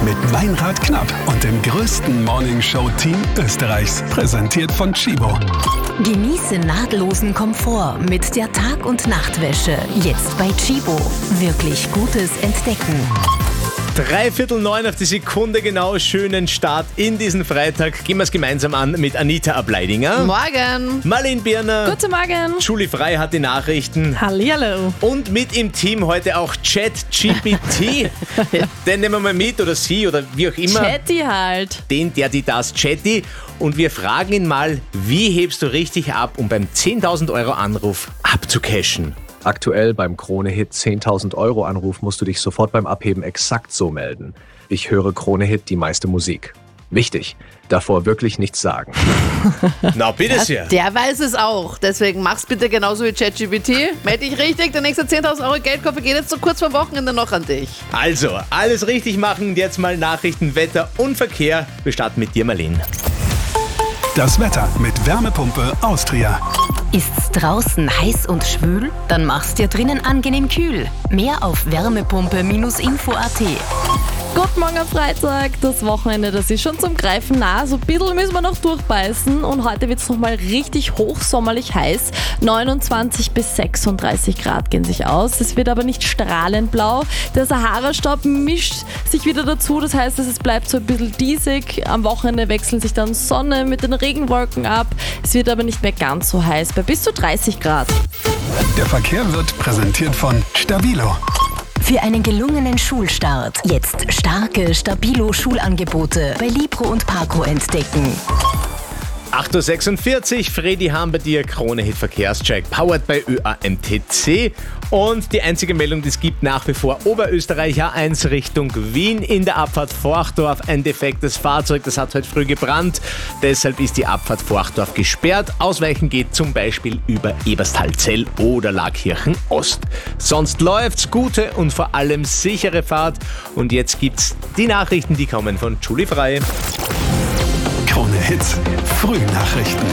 mit Meinrad Knapp und dem größten Morningshow-Team Österreichs. Präsentiert von Chibo. Genieße nahtlosen Komfort mit der Tag- und Nachtwäsche. Jetzt bei Chibo. Wirklich Gutes entdecken. 9:03 auf die Sekunde genau. Schönen Start in diesen Freitag. Gehen wir es gemeinsam an mit Anita Ableidinger. Morgen. Marlene Birner. Guten Morgen. Julie Frey hat die Nachrichten. Hallihallo. Und mit im Team heute auch ChatGPT. Den nehmen wir mal mit, oder sie, oder wie auch immer. Chatty halt. Den, der, die, das, Chatty. Und wir fragen ihn mal, wie hebst du richtig ab, um beim 10.000 Euro Anruf abzucashen? Aktuell beim Krone-Hit 10.000 Euro Anruf musst du dich sofort beim Abheben exakt so melden. Ich höre Krone-Hit die meiste Musik. Wichtig, davor wirklich nichts sagen. Na, bitte sehr. Der weiß es auch. Deswegen mach's bitte genauso wie ChatGPT. Meld dich richtig, der nächste 10.000 Euro Geldkoffer geht jetzt so kurz vor Wochenende noch an dich. Also, alles richtig machen. Jetzt mal Nachrichten, Wetter und Verkehr. Wir starten mit dir, Marlene. Das Wetter mit Wärmepumpe Austria. Ist's draußen heiß und schwül? Dann mach's dir drinnen angenehm kühl. Mehr auf wärmepumpe-info.at. Guten Morgen am Freitag. Das Wochenende, das ist schon zum Greifen nah. So ein bisschen müssen wir noch durchbeißen. Und heute wird es nochmal richtig hochsommerlich heiß. 29 bis 36 Grad gehen sich aus. Es wird aber nicht strahlend blau. Der Sahara-Staub mischt sich wieder dazu. Das heißt, es bleibt so ein bisschen diesig. Am Wochenende wechseln sich dann Sonne mit den Regenwolken ab. Es wird aber nicht mehr ganz so heiß, bei bis zu 30 Grad. Der Verkehr wird präsentiert von Stabilo. Für einen gelungenen Schulstart jetzt starke Stabilo-Schulangebote bei Libro und Parco entdecken. 8:46 Uhr, Fredi Hahn bei dir, Krone-Hit Verkehrscheck, powered by ÖAMTC. Und die einzige Meldung, die es gibt nach wie vor, Oberösterreich A1 Richtung Wien in der Abfahrt Forchdorf. Ein defektes Fahrzeug, das hat heute früh gebrannt. Deshalb ist die Abfahrt Forchdorf gesperrt. Ausweichen geht zum Beispiel über Eberstal-Zell oder Laakirchen Ost. Sonst läuft's, gute und vor allem sichere Fahrt. Und jetzt gibt's die Nachrichten, die kommen von Julie Frey. Krone Hits, Frühnachrichten.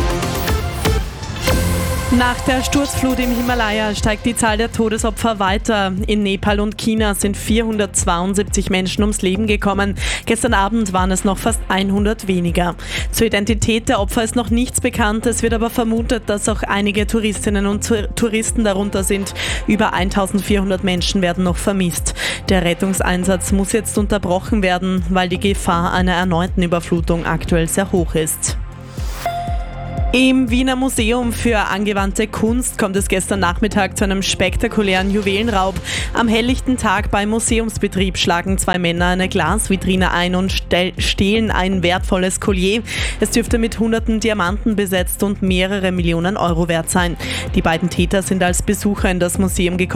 Nach der Sturzflut im Himalaya steigt die Zahl der Todesopfer weiter. In Nepal und China sind 472 Menschen ums Leben gekommen. Gestern Abend waren es noch fast 100 weniger. Zur Identität der Opfer ist noch nichts bekannt. Es wird aber vermutet, dass auch einige Touristinnen und Touristen darunter sind. Über 1400 Menschen werden noch vermisst. Der Rettungseinsatz muss jetzt unterbrochen werden, weil die Gefahr einer erneuten Überflutung aktuell sehr hoch ist. Im Wiener Museum für angewandte Kunst kommt es gestern Nachmittag zu einem spektakulären Juwelenraub. Am helllichten Tag beim Museumsbetrieb schlagen 2 Männer eine Glasvitrine ein und stehlen ein wertvolles Collier. Es dürfte mit hunderten Diamanten besetzt und mehrere Millionen Euro wert sein. Die beiden Täter sind als Besucher in das Museum gekommen.